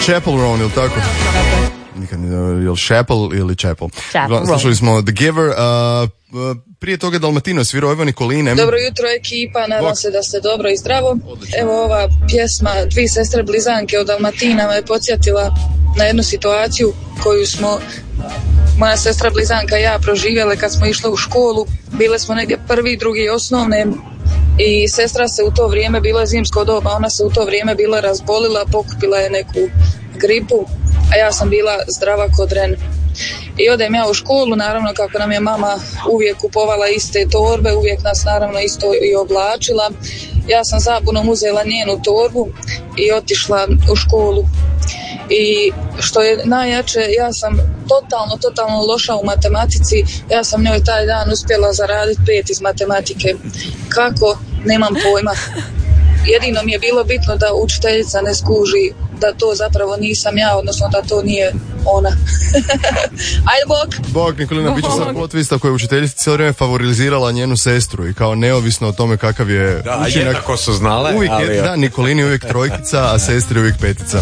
Chapel Roan, ili tako? Nikad je li Chapel ili Chapel? Slušali smo The Giver, prije toga Dalmatino svirao Ivan Nikoline. Dobro jutro ekipa, nadam se da ste dobro i zdravo. Evo ova pjesma Dvi sestre blizanke od Dalmatina me podsjetila na jednu situaciju koju smo moja sestra blizanka i ja proživjele kad smo išle u školu. Bile smo negdje prvi, drugi osnovne i sestra se u to vrijeme, bilo je zimsko doba, ona se u to vrijeme bila razbolila, pokupila je neku gripu, a ja sam bila zdrava ko dren. I odem ja u školu, naravno kako nam je mama uvijek kupovala iste torbe, uvijek nas naravno isto i oblačila. Ja sam zabunom uzela njenu torbu i otišla u školu. I što je najjače, ja sam totalno loša u matematici, ja sam njoj taj dan uspjela zaraditi 5 iz matematike. Kako? Nemam pojma. Jedino mi je bilo bitno da učiteljica ne skuži da to zapravo nisam ja, odnosno da to nije ona. Ajde, Bog, Nikolina, bit će sad plot twista koja je učiteljica cijelo vrijeme favorizirala njenu sestru i kao neovisno o tome kakav je da, učinak. Da, jednako su znale. Uvijek ali... da, Nikolini uvijek trojkica, a sestri uvijek petica.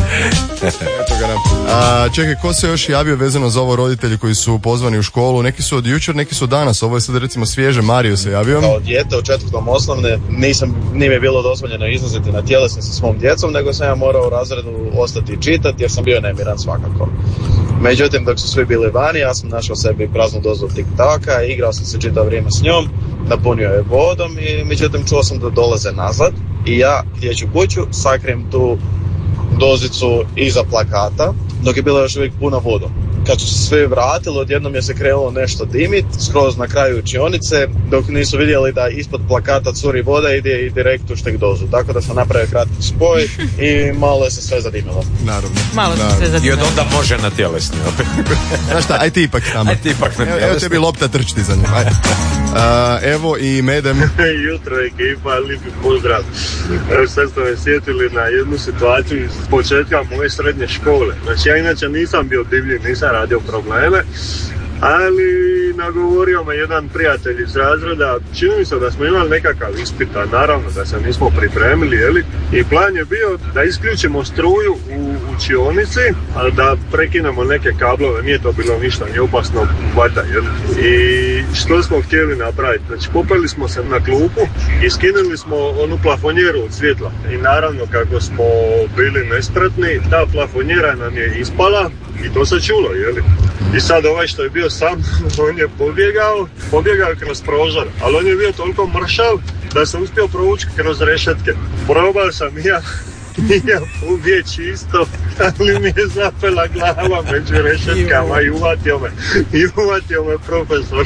Čekaj, ko se još javio vezano za ovo, roditelji koji su pozvani u školu? Neki su od jučer, neki su danas. Ovo je sad recimo svježe. Mario se javio. Kao dijete u 4. osnovne nije mi bilo dozvoljeno izlaziti na tjelesni sa svom djecom, nego sam ja morao u razredu ostati i čitati jer sam bio nemiran svakako. Međutim, dok su svi bili vani, ja sam našao sebi praznu dozu TikToka, igrao sam se čitavo vrijeme s njom, napunio je vodom i međutim čuo sam da dolaze nazad i ja gdje ću kuću sakrijem tu dozicu iza plakata dok je bila još uvijek puna vodom. Kad su se svi vratili, odjednom je se krenulo nešto dimit, skroz na kraju učionice, dok nisu vidjeli da ispod plakata curi voda ide i direkt u štek dozu. Tako da sam napravio kratki spoj i malo je se sve zadimilo. Naravno. Malo se sve zadimilo. I od onda može na tjelesni opet. Znaš šta, aj ti ipak tamo. Evo tebi lopta trčti za njim. Evo i Medem. Jutro ekipa, lijepi pozdrav. Evo sad ste me sjetili na jednu situaciju iz početka moje srednje škole. Znači ja inače nisam bio divlji, nisam radio probleme, ali nagovorio me jedan prijatelj iz razreda, čini mi se da smo imali nekakav ispit, a naravno da se nismo pripremili, jeli? I plan je bio da isključimo struju u učionici, a da prekinemo neke kablove, nije to bilo ništa neopasno vata, jeli? I što smo htjeli napraviti? Znači popeli smo se na klupu i skinuli smo onu plafonjeru od svjetla. I naravno kako smo bili nespretni, ta plafonjera nam je ispala i to se čulo, jeli? I sad ovaj što je bio sam, on je pobjegao kroz prozor, ali on je bio toliko mršav da sam uspio provući kroz rešetke. Probao sam ja pobjeći isto, ali mi je zapela glava među rešetkama i uvatio me profesor.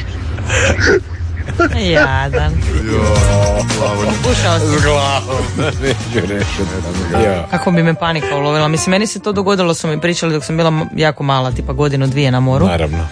Jadan. Ušao si. S glavom. Kako bi me panika ulovila. Mislim, meni se to dogodilo, su mi pričali dok sam bila jako mala, tipa 1-2 na moru. Naravno.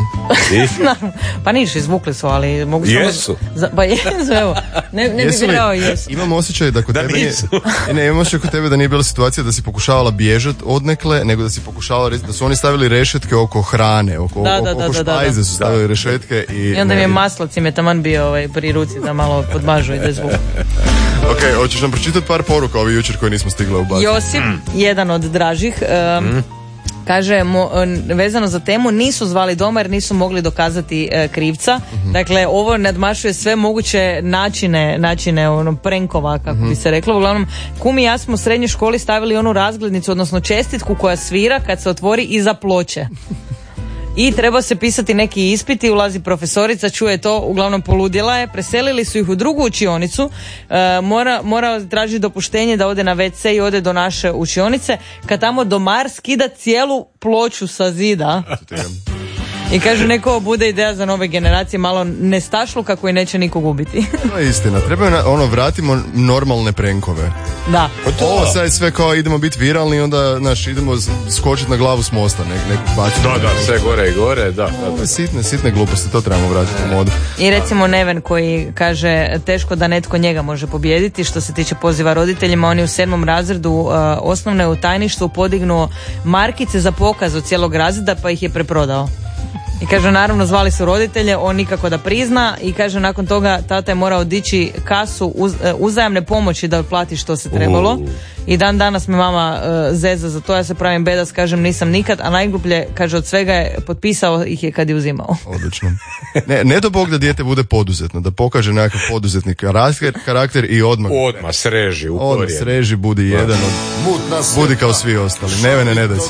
Pa niš, izvukli su, ali mogu se... Jesu. Pa jesu, evo. Ne bi vjerao, jesu. Imam osjećaj da kod tebe imam osjećaj kod tebe da nije bila situacija da si pokušavala bježati odnekle, nego da si pokušavala da su oni stavili rešetke oko hrane, oko špajze su stavili rešetke i onda mi je maslac im je taman bio pri ruci da malo podmažu i da zvuk. Ok, hoćeš nam pročitati par poruka ovi jučer koje nismo stigli ubaciti? Josip, jedan od dražih, kaže, vezano za temu, nisu zvali doma jer nisu mogli dokazati krivca. Dakle, ovo nadmašuje sve moguće načine prenkova, kako bi se reklo. Uglavnom, kum i ja smo u srednjoj školi stavili onu razglednicu, odnosno čestitku koja svira kad se otvori iza ploče. I treba se pisati neki ispiti, ulazi profesorica, čuje to, uglavnom poludjela je, preselili su ih u drugu učionicu, mora tražiti dopuštenje da ode na WC i ode do naše učionice, kad tamo domar skida cijelu ploču sa zida. I kažu, neko bude ideja za nove generacije, malo nestašluka koji neće nikog ubiti. To je istina, treba vratimo normalne prenkove. Da. Ovo sad je sve kao idemo biti viralni, onda idemo skočiti na glavu s mosta, nekog baciti. Da, sve gore i gore, da. Sitne gluposti, to trebamo vratiti u modu. I recimo Neven koji kaže, teško da netko njega može pobijediti. Što se tiče poziva roditeljima, on je u 7. razredu osnovne u tajništvu podignuo markice za pokaz od cijelog razreda, pa ih je preprodao. I kaže, naravno zvali su roditelje, on nikako da prizna i kaže, nakon toga tata je morao dići kasu uzajamne pomoći da plati što se trebalo. I dan danas me mama zeza za to, ja se pravim bedas, kažem nisam nikad, a najgluplje, kaže, od svega je potpisao ih je kad je uzimao. Odlično. Ne do Bog da dijete bude poduzetno, da pokaže nekakav poduzetni karakter i odmah sreži u odmah sreži, budi jedan od, budi kao svi ostali, ne daj se.